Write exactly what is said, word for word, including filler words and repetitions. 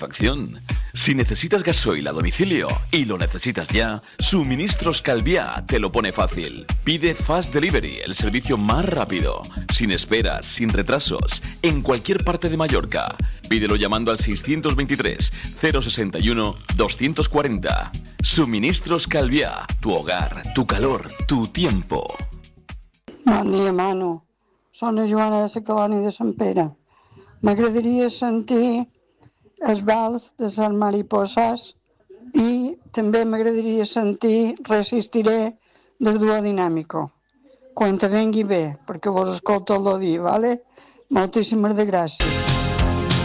Facción. Si necesitas gasoil a domicilio y lo necesitas ya, Suministros Calviá te lo pone fácil. Pide Fast Delivery, el servicio más rápido, sin esperas, sin retrasos, en cualquier parte de Mallorca. Pídelo llamando al seiscientos veintitrés, cero sesenta y uno, doscientos cuarenta. Suministros Calviá, tu hogar, tu calor, tu tiempo. Bon dia, Manu. Soc la Joana de la Colònia de Sant Pere. M'agradaria sentir els vals de les mariposas i també m'agradaria sentir Resistiré del Duo Dinàmico. Quan te vengui bé, perquè vos escolto el dia, ¿vale? Moltíssimes de gràcies.